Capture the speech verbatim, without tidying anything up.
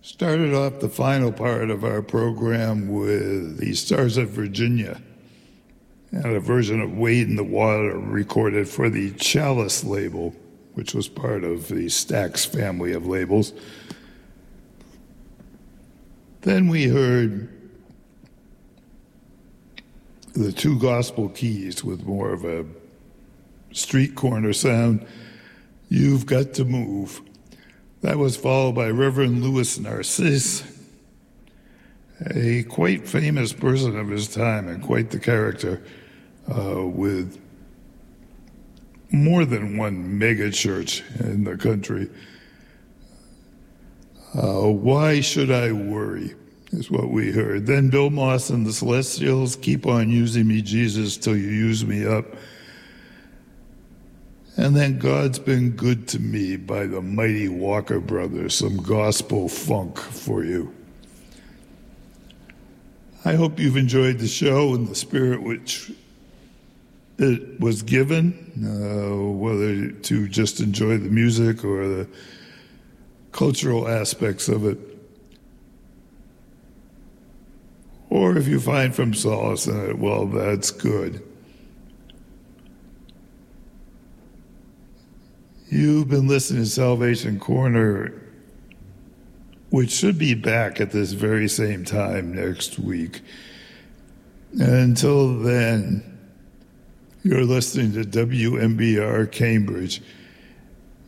Started off the final part of our program with the Stars of Virginia and a version of Wade in the Water recorded for the Chalice label, which was part of the Stax family of labels. Then we heard the Two Gospel Keys with more of a street corner sound, You've Got to Move. That was followed by Reverend Louis Narcisse, a quite famous person of his time and quite the character, uh, with more than one mega church in the country. Uh, Why Should I Worry is what we heard. Then Bill Moss and the Celestials, Keep on Using Me, Jesus, Till You Use Me Up. And then God's Been Good to Me by the mighty Walker Brothers, some gospel funk for you. I hope you've enjoyed the show in the spirit which it was given, uh, whether to just enjoy the music or the cultural aspects of it. Or if you find from solace in it, well, that's good. You've been listening to Salvation Corner, which should be back at this very same time next week. And until then, you're listening to W M B R Cambridge.